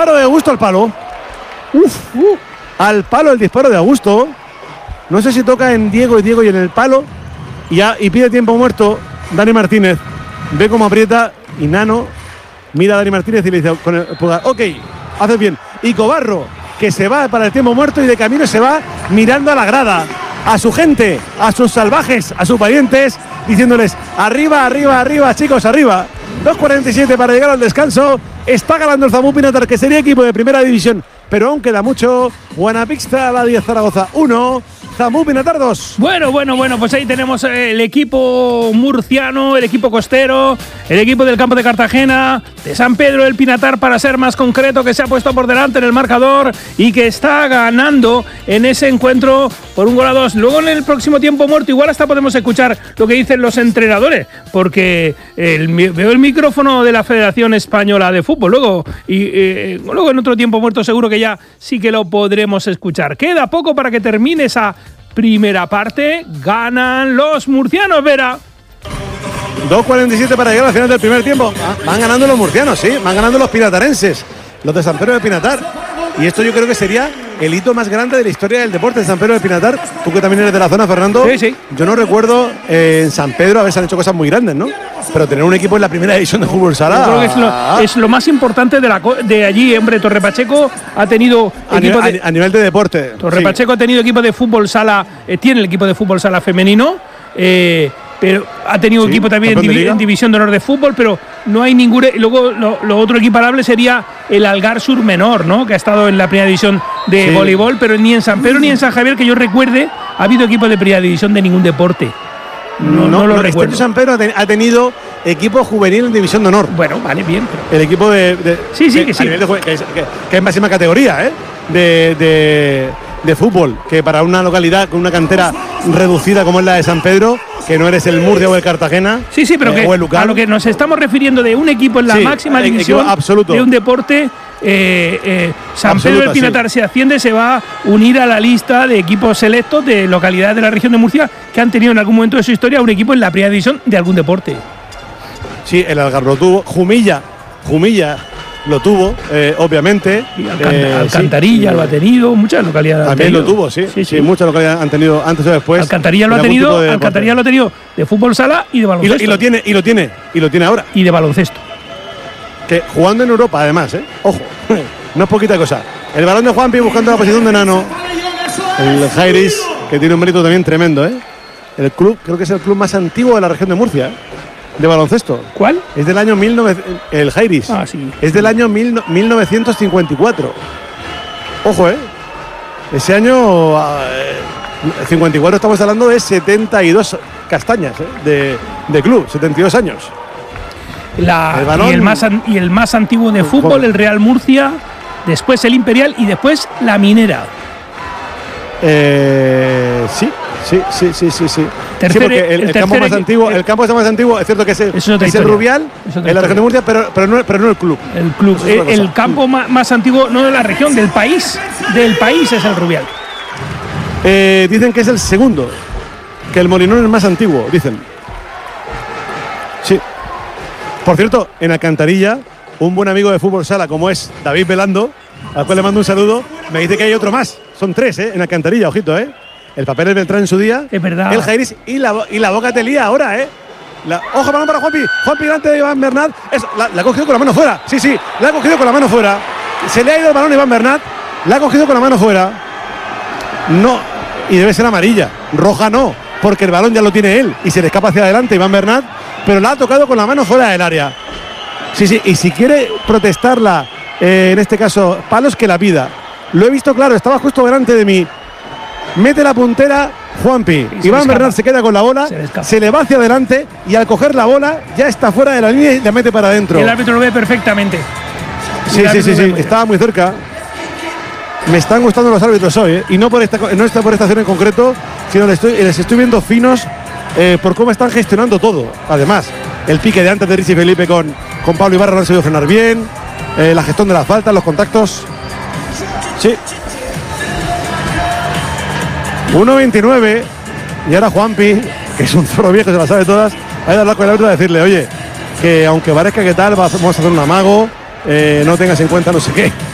disparo de Augusto al palo. Al palo el disparo de Augusto. No sé si toca en Diego y en el palo. Y pide tiempo muerto Dani Martínez. Ve cómo aprieta y Nano mira a Dani Martínez y le dice con el pulgar, ok, haces bien. Y Cobarro, que se va para el tiempo muerto y de camino se va mirando a la grada, a su gente, a sus salvajes, a sus valientes, diciéndoles arriba, arriba, arriba, chicos, arriba. 2:47 para llegar al descanso. Está ganando el Zamú Pinatar, que sería equipo de primera división, pero aún queda mucho. Guanapixta, la 10 Zaragoza 1, Zamú Pinatar 2. Bueno, pues ahí tenemos el equipo murciano, el equipo costero, el equipo del campo de Cartagena, de San Pedro del Pinatar, para ser más concreto, que se ha puesto por delante en el marcador y que está ganando en ese encuentro por 1-2. Luego en el próximo tiempo muerto igual hasta podemos escuchar lo que dicen los entrenadores, porque veo el micrófono de la Federación Española de Fútbol. Luego en otro tiempo muerto seguro que ya sí que lo podremos escuchar. Queda poco para que termine esa primera parte. Ganan los murcianos, Vera. 2:47 para llegar al final del primer tiempo. Van ganando los murcianos, sí. Van ganando los pinatarenses, los de San Pedro de Pinatar. Y esto yo creo que sería el hito más grande de la historia del deporte de San Pedro de Pinatar. Tú que también eres de la zona, Fernando. Sí. Yo no recuerdo en San Pedro a veces han hecho cosas muy grandes, ¿no? Pero tener un equipo en la primera división de fútbol sala. Yo creo que es lo más importante de allí, hombre. Torre Pacheco ha tenido a nivel de deporte. Torre Pacheco ha tenido equipo de fútbol sala, tiene el equipo de fútbol sala femenino. Pero ha tenido equipo también en división de honor de fútbol, pero no hay ningún. Luego lo otro equiparable sería el Algar Sur Menor, ¿no? Que ha estado en la primera división de voleibol, pero ni en San Pedro ni en San Javier, que yo recuerde, ha habido equipo de primera división de ningún deporte. No lo recuerdo. San Pedro ha tenido equipo juvenil en división de honor. Bueno, vale, bien. Pero el equipo que es máxima categoría, de fútbol, que para una localidad con una cantera reducida como es la de San Pedro, que no eres el Murcia o el Cartagena, pero a lo que nos estamos refiriendo de un equipo en la máxima división de un deporte, San Pedro del Pinatar se asciende, se va a unir a la lista de equipos selectos de localidades de la región de Murcia que han tenido en algún momento de su historia un equipo en la primera división de algún deporte. Sí, el Algar lo tuvo, Jumilla lo tuvo, obviamente. Alcantarilla lo ha tenido, muchas localidades también lo tuvo, sí, muchas localidades han tenido antes o después. Alcantarilla lo ha tenido de fútbol sala y de baloncesto. Y lo tiene ahora. Y de baloncesto. Que jugando en Europa, además, ojo, no es poquita cosa. El balón de Juanpi buscando la posición de Nano. El Jairis, que tiene un mérito también tremendo, El club, creo que es el club más antiguo de la región de Murcia, de baloncesto. ¿Cuál? Es del año el Jairis. Sí. Es del año 1954. Ojo, ese año 54 estamos hablando de 72 castañas de club, 72 años. Y el más antiguo de fútbol, el Real Murcia, después el Imperial y después la Minera. Sí. Porque el campo más antiguo, es cierto que es el Rubial en la región de Murcia, pero no el club. El campo más antiguo, no de la región, del país es el Rubial. Dicen que es el segundo, que el Molinón es el más antiguo, dicen. Sí. Por cierto, en Alcantarilla, un buen amigo de fútbol sala como es David Velando, al cual le mando un saludo, me dice que hay otro más. Son 3, en Alcantarilla, ojito, El papel es Beltrán en su día. Es verdad. El Jairis y la Boca te lía ahora, ojo, balón para Juanpi. Juanpi delante de Iván Bernat. La ha cogido con la mano fuera. Sí, la ha cogido con la mano fuera. Se le ha ido el balón a Iván Bernat. La ha cogido con la mano fuera. No, y debe ser amarilla. Roja no, porque el balón ya lo tiene él y se le escapa hacia adelante Iván Bernat, pero la ha tocado con la mano fuera del área. Sí, y si quiere protestarla, en este caso, Palos, que la pida. Lo he visto claro, estaba justo delante de mí. Mete la puntera Juanpi. Iván Bernat se queda con la bola, se le va hacia adelante y al coger la bola ya está fuera de la línea y la mete para adentro. El árbitro lo ve perfectamente. Sí, estaba muy cerca. Me están gustando los árbitros hoy, y no por esta acción en concreto, sino les estoy viendo finos por cómo están gestionando todo. Además, el pique de antes de Richie Felipe con Pablo Ibarra no han sabido frenar bien, la gestión de las faltas, los contactos. Sí. 1:29 y ahora Juanpi, que es un zorro viejo, se la sabe todas, ha ido a hablar con el árbitro a decirle, oye, que aunque parezca que tal, vamos a hacer un amago, no tengas en cuenta no sé qué.